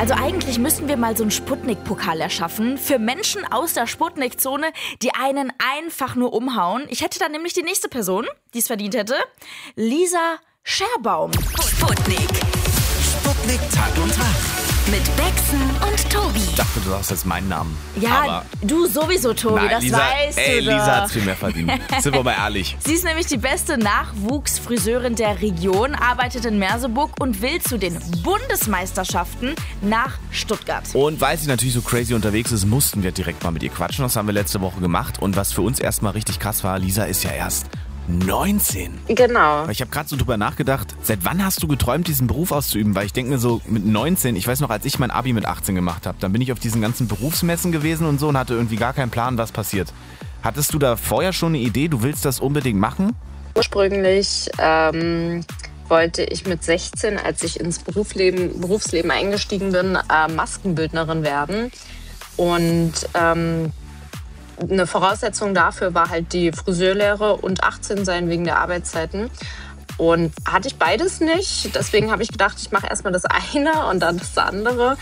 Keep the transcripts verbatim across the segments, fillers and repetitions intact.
Also eigentlich müssten wir mal so einen Sputnik-Pokal erschaffen für Menschen aus der Sputnik-Zone, die einen einfach nur umhauen. Ich hätte dann nämlich die nächste Person, die es verdient hätte. Lisa Scherbaum. Sputnik. Sputnik Tag und Tag. Mit Bexen und Tobi. Ich dachte, du sagst jetzt meinen Namen. Ja, aber du sowieso, Tobi, nein, das Lisa, weißt ey, du doch. Lisa hat's viel mehr verdient. Sind wir mal ehrlich. Sie ist nämlich die beste Nachwuchsfriseurin der Region, arbeitet in Merseburg und will zu den Bundesmeisterschaften nach Stuttgart. Und weil sie natürlich so crazy unterwegs ist, mussten wir direkt mal mit ihr quatschen. Das haben wir letzte Woche gemacht. Und was für uns erstmal richtig krass war, Lisa ist ja erst neunzehn. Genau. Ich habe gerade so drüber nachgedacht, seit wann hast du geträumt, diesen Beruf auszuüben? Weil ich denke mir so, mit neunzehn, ich weiß noch, als ich mein Abi mit achtzehn gemacht habe, dann bin ich auf diesen ganzen Berufsmessen gewesen und so und hatte irgendwie gar keinen Plan, was passiert. Hattest du da vorher schon eine Idee, du willst das unbedingt machen? Ursprünglich ähm, wollte ich mit sechzehn, als ich ins Berufsleben, Berufsleben eingestiegen bin, äh, Maskenbildnerin werden. Und ähm, eine Voraussetzung dafür war halt die Friseurlehre und achtzehn sein wegen der Arbeitszeiten. Und hatte ich beides nicht. Deswegen habe ich gedacht, ich mache erstmal das eine und dann das andere.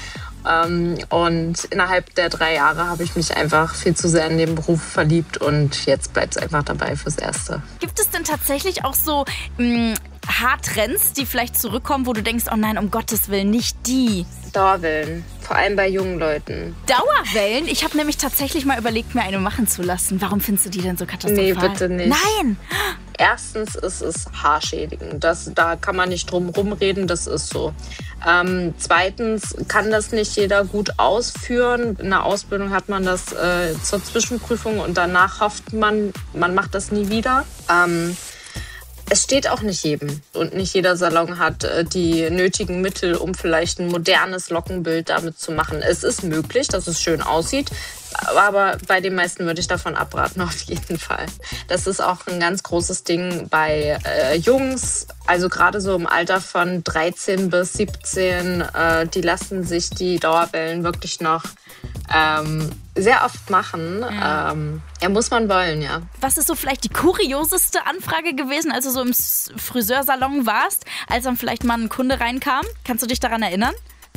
Und innerhalb der drei Jahre habe ich mich einfach viel zu sehr in den Beruf verliebt. Und jetzt bleibt es einfach dabei fürs Erste. Gibt es denn tatsächlich auch so mh, Haartrends, die vielleicht zurückkommen, wo du denkst, oh nein, um Gottes Willen, nicht die? Dauerwellen, vor allem bei jungen Leuten. Dauerwellen? Ich habe nämlich tatsächlich mal überlegt, mir eine machen zu lassen. Warum findest du die denn so katastrophal? Nee, bitte nicht. Nein! Erstens ist es haarschädigend. Das, da kann man nicht drum rumreden, das ist so. Ähm, zweitens kann das nicht jeder gut ausführen. In der Ausbildung hat man das äh, zur Zwischenprüfung und danach hofft man, man macht das nie wieder. Ähm, Es steht auch nicht jedem und nicht jeder Salon hat äh, die nötigen Mittel, um vielleicht ein modernes Lockenbild damit zu machen. Es ist möglich, dass es schön aussieht, aber bei den meisten würde ich davon abraten, auf jeden Fall. Das ist auch ein ganz großes Ding bei äh, Jungs, also gerade so im Alter von dreizehn bis siebzehn, äh, die lassen sich die Dauerwellen wirklich noch ähm, sehr oft machen. Ja. Ähm, ja, muss man wollen, ja. Was ist so vielleicht die kurioseste Anfrage gewesen, als du so im Friseursalon warst, als dann vielleicht mal ein Kunde reinkam? Kannst du dich daran erinnern?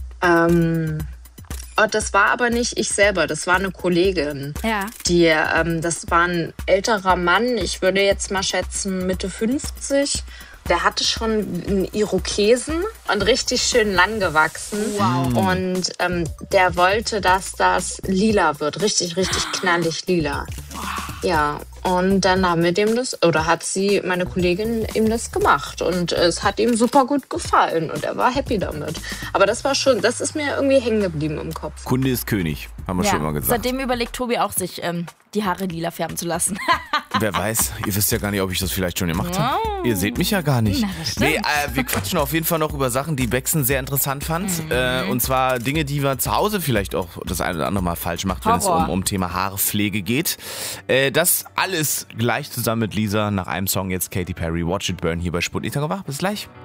Ähm, oh, das war aber nicht ich selber, das war eine Kollegin. Ja. Die, ähm, das war ein älterer Mann, ich würde jetzt mal schätzen Mitte fünfzig. Der hatte schon einen Irokesen und richtig schön lang gewachsen. Wow. Und ähm, der wollte, dass das lila wird. Richtig, richtig knallig lila. Ja, und dann haben wir dem das, oder hat sie, meine Kollegin, ihm das gemacht. Und es hat ihm super gut gefallen und er war happy damit. Aber das war schon, das ist mir irgendwie hängen geblieben im Kopf. Kunde ist König, haben wir Ja. schon mal gesagt. Seitdem überlegt Tobi auch, sich ähm, die Haare lila färben zu lassen. Wer weiß, ihr wisst ja gar nicht, ob ich das vielleicht schon gemacht habe. Oh. Ihr seht mich ja gar nicht. Na, das stimmt. Nee, äh, wir quatschen auf jeden Fall noch über Sachen, die Bexen sehr interessant fand. Mhm. Äh, und zwar Dinge, die man zu Hause vielleicht auch das eine oder andere Mal falsch macht, wenn es Horror. um, um Thema Haarpflege geht. Äh, das alles gleich zusammen mit Lisa nach einem Song jetzt Katy Perry, Watch It Burn hier bei Sputnik. Bis gleich.